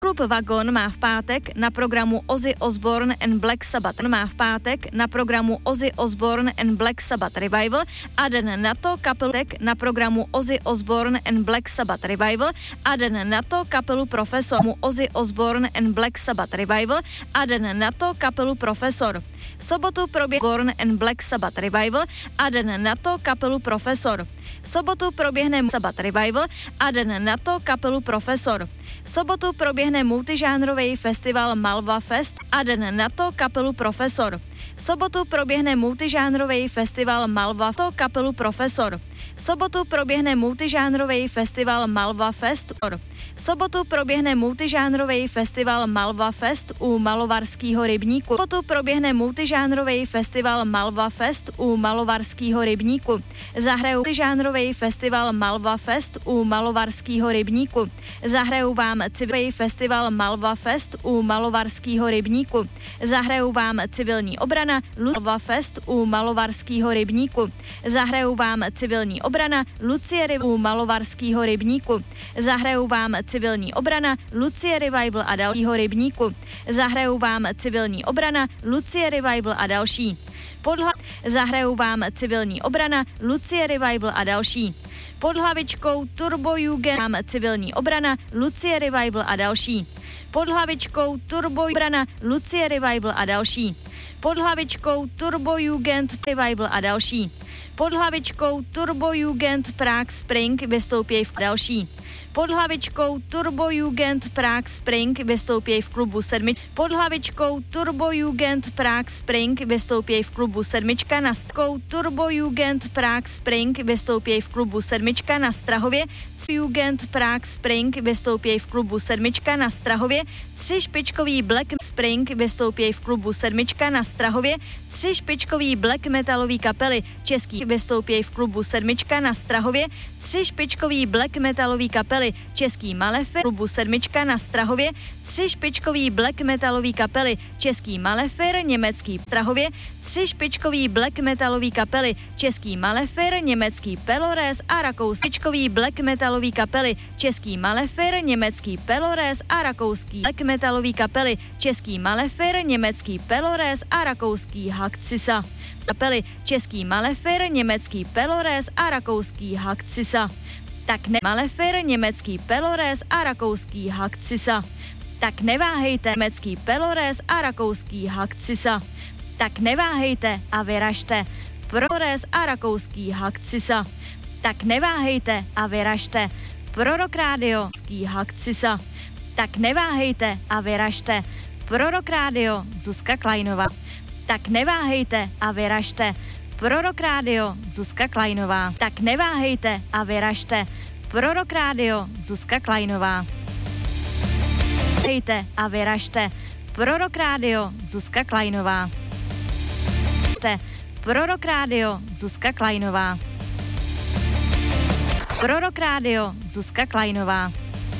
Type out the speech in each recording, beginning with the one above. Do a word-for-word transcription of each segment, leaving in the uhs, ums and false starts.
Klub Vagon má v pátek na programu Ozzy Osbourne and Black Sabbath. Má v pátek na programu Ozzy Osbourne and Black Sabbath Revival a den na to kapelu na programu Ozzy Osbourne and Black Sabbath Revival a den na to kapelu Profesor. Ozzy Osbourne and Black Sabbath Revival a den na to kapelu Profesor. V sobotu proběhne Osbourne and Black Sabbath Revival a den na to kapelu Profesor. V sobotu proběhne Sabbath Revival a den na to kapelu Profesor. V sobotu proběhne multižánrový festival Malva Fest a den na to kapelu Profesor. V sobotu proběhne multižánrový festival Malva to kapelu Profesor. V sobotu proběhne multižánrový festival Malva Fest. V sobotu proběhne multižánrový festival Malva Fest u Malovarského rybníku. V sobotu proběhne multižánrový festival Malva Fest u Malovarského rybníku. Zahrajou multižánrový festival Malva Fest u Malovarského rybníku. Zahrajou vám civilní festival Malva Fest u Malovarského rybníku. Zahrajou vám civilní obrana Malva Fest u Malovarského rybníku. Zahrajou vám civilní obrana Lucie Revival u Malovarského rybníku. Zahrajou vám civilní obrana Lucie Revival a dalšího rybníku. Zahrajou vám civilní obrana Lucie Revival a další. Podhla... Zahrajou vám civilní obrana Lucie Revival a další. Pod hlavičkou Turbo Jugend vám civilní obrana Lucie Revival a další. Pod hlavičkou Turbo obrana Lucie Revival a další. Pod hlavičkou Turbo Jugend Revival a další. Pod hlavičkou Turbo Jugend Prague Spring vystoupí v další. Pod hlavičkou Turbo Jugend Prague Spring vystoupí v klubu sedmi. Pod hlavičkou Turbo Jugend Prague Spring vystoupí v klubu sedmička na stkou Turbo Jugend Prague Spring vystoupí v klubu sedmička na Strahově. Jugend Prague Spring vystoupí v klubu sedmička na Strahově. Tři špičkový Black Spring vystoupí v klubu sedmička na Strahově. Tři špičkový black metalový kapely český vystoupí v klubu sedmička na Strahově. Tři špičkový black metalový kapely český Malefer klubu sedmička na Strahově. Tři špičkový black metalový kapely český Malefer německý Strahově. Tři špičkový black metalový kapely český Malefer německý Pelores a rakouský špičkový black metalový kapely český Malefer německý Pelores a rakouský black metalový kapely český Malefer německý Pelores a rakouský Hakcisa. Kapely český Malefer německý Pelores a rakouský Hakcisa. Tak ne Malefer německý Pelores a rakouský Hakcisa. Tak neváhejte německý Pelores a rakouský Hakcisa. Tak neváhejte a vyražte Pelores a rakouský Hakcisa. Tak neváhejte a vyražte Prorok Rádio Hakcisa. Tak neváhejte a vyražte Prorok Rádio Zuzka Klajnová. Tak neváhejte a vyražte Prorok Rádio Zuzka Klajnová. Tak neváhejte a vyražte Prorok Rádio Zuzka Klajnová. Hejte a vyražte Prorok Rádio Zuzka Klajnová. Prorok Rádio Zuzka Klajnová. Prorok Rádio Zuzka Klajnová.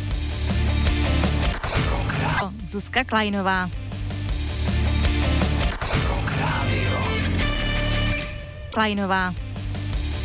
Zuzka Klajnová. Klajnová.